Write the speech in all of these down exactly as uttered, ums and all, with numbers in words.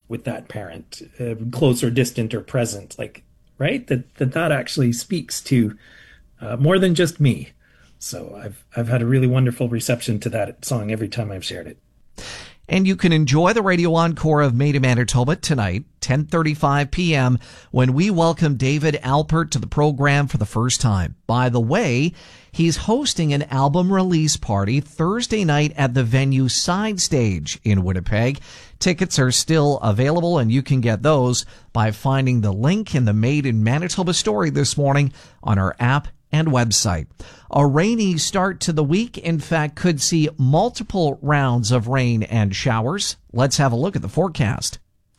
with that parent, uh, close or distant or present, like, right? That that, that actually speaks to uh, more than just me. So I've I've had a really wonderful reception to that song every time I've shared it. And you can enjoy the radio encore of Made in Manitoba tonight, ten thirty-five p.m., when we welcome David Alpert to the program for the first time. By the way, he's hosting an album release party Thursday night at the venue Side Stage in Winnipeg. Tickets are still available, and you can get those by finding the link in the Made in Manitoba story this morning on our app and website. A rainy start to the week, in fact, could see multiple rounds of rain and showers. Let's have a look at the forecast.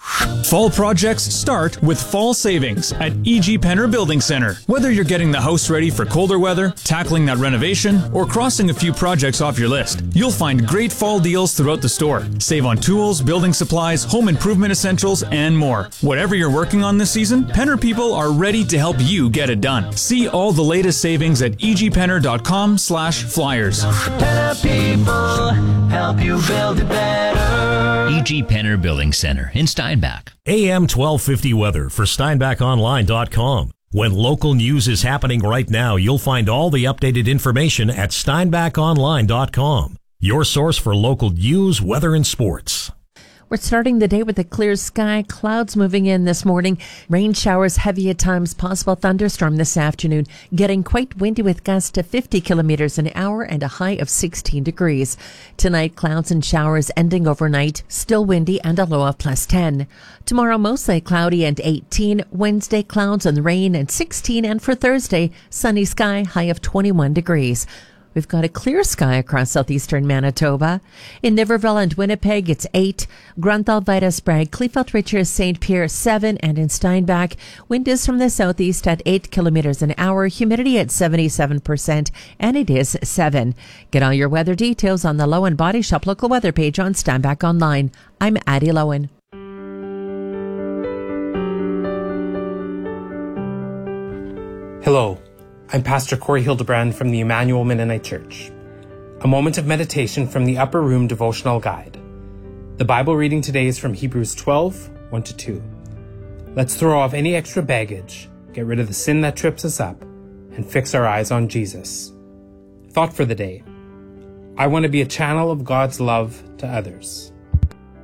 Fall projects start with fall savings at E G Penner Building Center. Whether you're getting the house ready for colder weather, tackling that renovation, or crossing a few projects off your list, you'll find great fall deals throughout the store. Save on tools, building supplies, home improvement essentials, and more. Whatever you're working on this season, Penner people are ready to help you get it done. See all the latest savings at e g penner dot com slash flyers. Penner people help you build it better. E G Penner Building Center in Steinbach. A M twelve fifty weather for steinbach online dot com. When local news is happening right now, you'll find all the updated information at steinbach online dot com. Your source for local news, weather, and sports. We're starting the day with a clear sky, clouds moving in this morning, rain showers heavy at times, possible thunderstorm this afternoon, getting quite windy with gusts to fifty kilometers an hour and a high of sixteen degrees. Tonight, clouds and showers ending overnight, still windy and a low of plus ten. Tomorrow, mostly cloudy and eighteen. Wednesday, clouds and rain and sixteen. And for Thursday, sunny sky, high of twenty-one degrees. We've got a clear sky across southeastern Manitoba. In Niverville and Winnipeg, it's eight. Grunthal, Vitus-Bragg, Kleefeld, Richards, Saint Pierre, seven. And in Steinbach, wind is from the southeast at eight kilometers an hour, humidity at seventy-seven percent, and it is seven. Get all your weather details on the Low and Body Shop local weather page on Steinbach Online. I'm Addie Lowen. Hello. I'm Pastor Corey Hildebrand from the Emmanuel Mennonite Church. A moment of meditation from the Upper Room Devotional Guide. The Bible reading today is from Hebrews twelve, one to two. Let's throw off any extra baggage, get rid of the sin that trips us up, and fix our eyes on Jesus. Thought for the day. I want to be a channel of God's love to others.